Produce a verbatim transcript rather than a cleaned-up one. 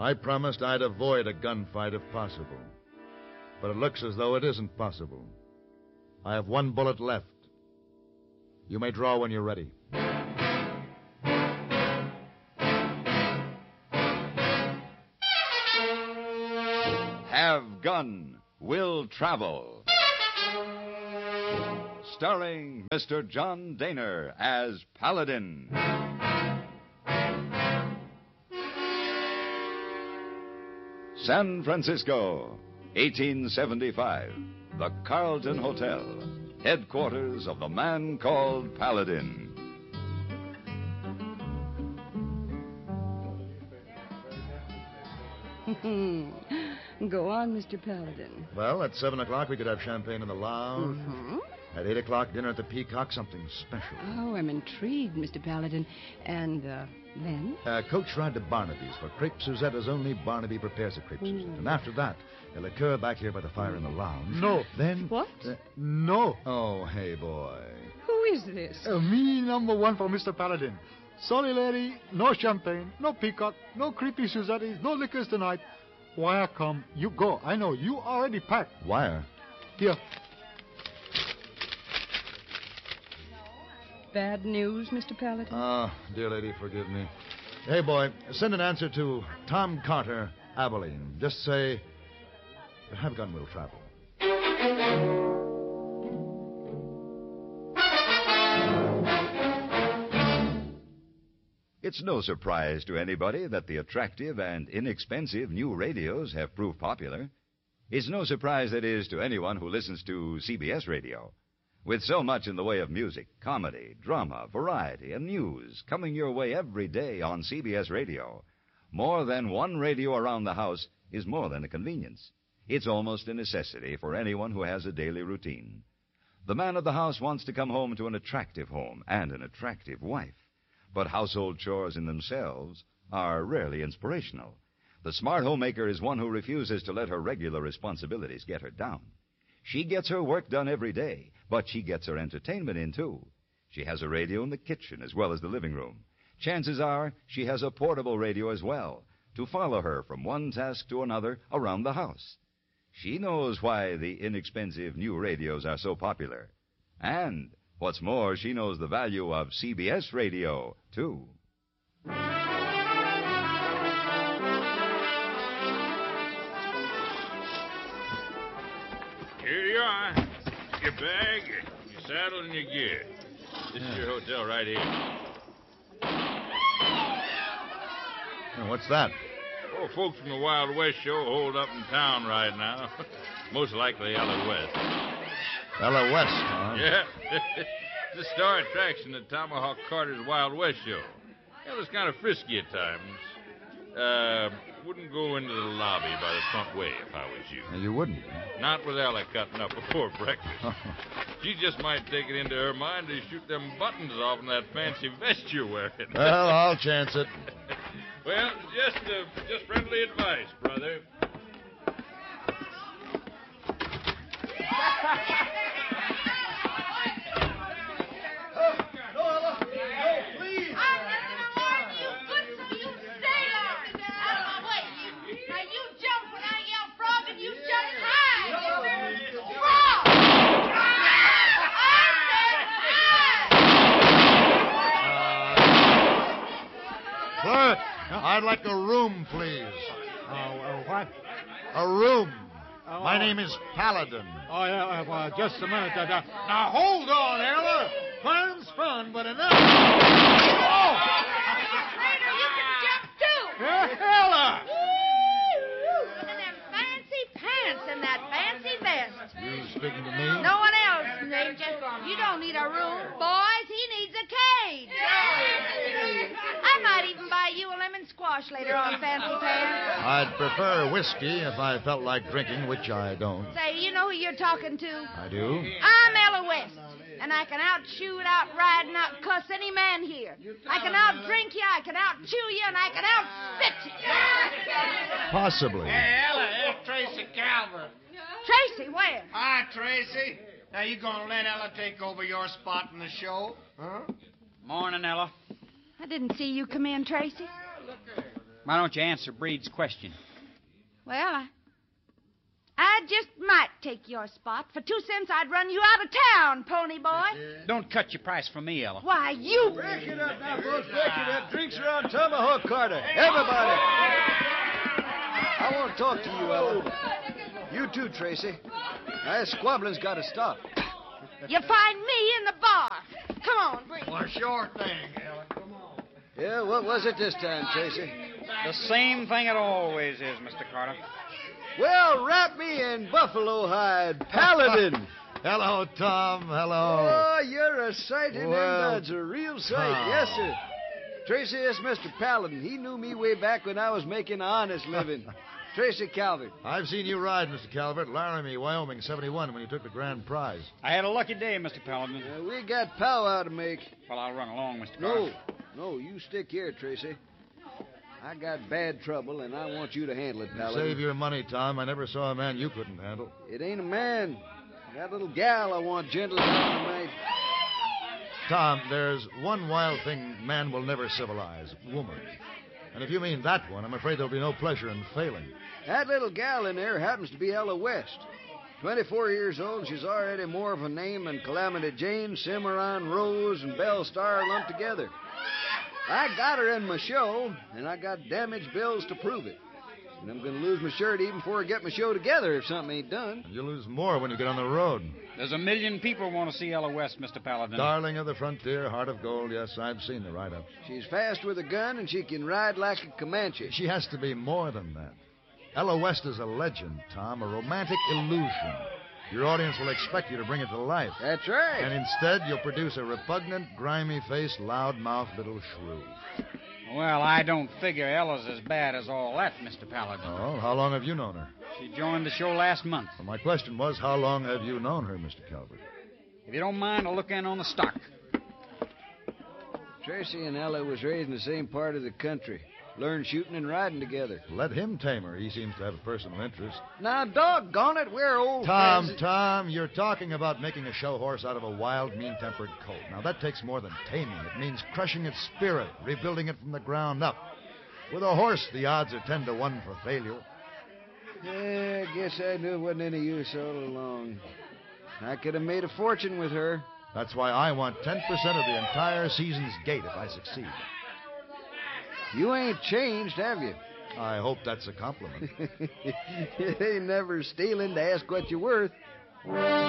I promised I'd avoid a gunfight if possible. But it looks as though it isn't possible. I have one bullet left. You may draw when you're ready. Have Gun Will Travel. Starring Mister John Dehner as Paladin. San Francisco, eighteen seventy-five. The Carlton Hotel, headquarters of the man called Paladin. Go on, Mister Paladin. Well, at seven o'clock, we could have champagne in the lounge. Mm-hmm. At eight o'clock, dinner at the Peacock, something special. Oh, I'm intrigued, Mister Paladin. And, uh, then? Uh, coach ride to Barnaby's for crepe Suzette, as only Barnaby prepares a crepe Suzette. And after that, a liqueur back here by the fire in the lounge. No. Then... What? Uh, No. oh, hey, boy. Who is this? Uh, me number one for Mister Paladin. Sorry, lady. No champagne, no peacock, no creepy Suzettis, no liquors tonight. Wire come. You go. I know. You already packed. Wire? Here. Bad news, Mister Paladin? Oh, dear lady, forgive me. Hey, boy, send an answer to Tom Carter, Abilene. Just say, have gun will travel. It's no surprise to anybody that the attractive and inexpensive new radios have proved popular. It's no surprise, that is, to anyone who listens to C B S radio. With so much in the way of music, comedy, drama, variety, and news coming your way every day on C B S radio, more than one radio around the house is more than a convenience. It's almost a necessity for anyone who has a daily routine. The man of the house wants to come home to an attractive home and an attractive wife. But household chores in themselves are rarely inspirational. The smart homemaker is one who refuses to let her regular responsibilities get her down. She gets her work done every day, but she gets her entertainment in, too. She has a radio in the kitchen as well as the living room. Chances are she has a portable radio as well to follow her from one task to another around the house. She knows why the inexpensive new radios are so popular. And what's more, she knows the value of C B S radio, too. Here you are. Your bag, your saddle, and your gear. This is your hotel right here. Oh, what's that? Oh, folks from the Wild West show hold up in town right now. Most likely Ella West. Ella West, huh? Yeah. It's a star attraction at Tomahawk Carter's Wild West show. Ella's kind of frisky at times. Uh, wouldn't go into the lobby by the front way if I was you. You wouldn't? Not with Ella cutting up before breakfast. She just might take it into her mind to shoot them buttons off in that fancy vest you're wearing. Well, I'll chance it. Well, just uh, just friendly advice, brother. Clerk, I'd like a room, please. Uh, uh, what? A room. Oh, My name is Paladin. Oh, yeah, uh, well, just a minute. Uh, uh, now, hold on, Ella. Fun's fun, but enough. Oh! Later, you can jump, too. Yeah, Ella! And them fancy pants and that fancy vest. You speaking to me? No one else, Ranger. You don't need a room. Boys, he needs a cage. I might even buy you a lemon squash later on, Fancy Pants. I'd prefer whiskey if I felt like drinking, which I don't. Say, you know who you're talking to? I do? I'm Ella West, and I can out-shoot, out-ride, and out-cuss any man here. I can out-drink you, I can out-chew you, and I can out-spit you. Possibly. Hey, Ella, it's Tracy Calvert. Tracy, where? Hi, Tracy. Now, you gonna let Ella take over your spot in the show? Huh? Morning, Ella. I didn't see you come in, Tracy. Why don't you answer Breed's question? Well, I, I just might take your spot. For two cents, I'd run you out of town, pony boy. Don't cut your price for me, Ella. Why, you... Break it up now, folks. Break it up. Drinks are on Tomahawk Carter. Everybody. I want to talk to you, Ella. You too, Tracy. Now, this squabbling's got to stop. You find me in the bar. Come on, Bree. Well, sure thing, Ella. Come on. Yeah, what was it this time, Tracy? The same thing it always is, Mister Carter. Well, wrap me in buffalo hide, Paladin. Hello, Tom. Hello. Oh, you're a sight in Well, them duds, a real sight. Tom. Yes, sir. Tracy, it's Mister Paladin. He knew me way back when I was making an honest living. Tracy Calvert. I've seen you ride, Mister Calvert, Laramie, Wyoming, seventy-one, when you took the grand prize. I had a lucky day, Mister Paladin. Uh, we got powwow to make. Well, I'll run along, Mister No, Carter. no, you stick here, Tracy. I got bad trouble, and I want you to handle it, Paladin. Save your money, Tom. I never saw a man you couldn't handle. It ain't a man. That little gal I want gentle down tonight. Tom, there's one wild thing man will never civilize, woman. And if you mean that one, I'm afraid there'll be no pleasure in failing. That little gal in there happens to be Ella West. twenty-four years old, she's already more of a name than Calamity Jane, Cimarron Rose, and Belle Star lumped together. I got her in my show, and I got damage bills to prove it. And I'm going to lose my shirt even before I get my show together if something ain't done. You'll lose more when you get on the road. There's a million people want to see Ella West, Mister Paladin. Darling of the frontier, heart of gold, yes, I've seen the write-ups. She's fast with a gun, and she can ride like a Comanche. She has to be more than that. Ella West is a legend, Tom, a romantic illusion. Your audience will expect you to bring it to life. That's right. And instead, you'll produce a repugnant, grimy-faced, loud-mouthed little shrew. Well, I don't figure Ella's as bad as all that, Mister Paladin. Oh, how long have you known her? She joined the show last month. Well, my question was, how long have you known her, Mister Calvert? If you don't mind, I'll look in on the stock. Tracy and Ella was raised in the same part of the country. Learned shooting and riding together. Let him tame her. He seems to have a personal interest. Now, doggone it, we're old Tom, friends. Tom, you're talking about making a show horse out of a wild, mean-tempered colt. Now, that takes more than taming. It means crushing its spirit, rebuilding it from the ground up. With a horse, the odds are ten to one for failure. Yeah, I guess I knew it wasn't any use all along. I could have made a fortune with her. That's why I want ten percent of the entire season's gate if I succeed. You ain't changed, have you? I hope that's a compliment. You ain't never stealing to ask what you're worth.